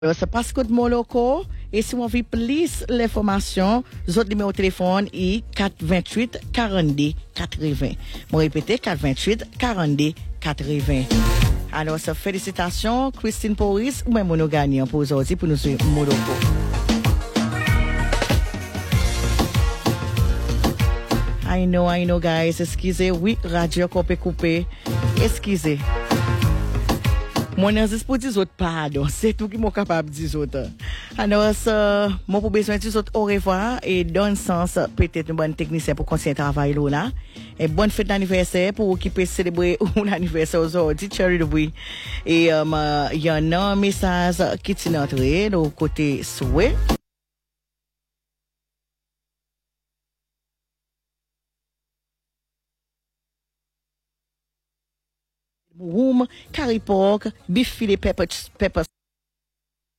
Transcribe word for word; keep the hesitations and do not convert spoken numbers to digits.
C'est passcode Moloko. Et si vous avez plus l'information, votre numéro de téléphone est quatre deux huit quarante-deux quatre-vingts. Je répète, quatre deux huit quarante-deux quatre-vingts. Alors, ça, félicitations, Christine Porris, ou même mon gagnant pour aujourd'hui, pour nous suivre Moloko. I know, I know, guys. Excusez, oui, radio coupé coupé. Excusez. Mon insiste pour dire autres pardon, c'est tout qui m'est capable de dire autres. Alors, ça, moi pour besoin de dire autres au revoir et donne sens peut-être un bon technicien pour continuer à travailler là. Et bonne fête d'anniversaire pour qui peut célébrer un anniversaire aujourd'hui, Cherry de Bouy. Et il um, y a un message qui est entré de côté souhait. Room, curry pork, beef filet pepper, pepper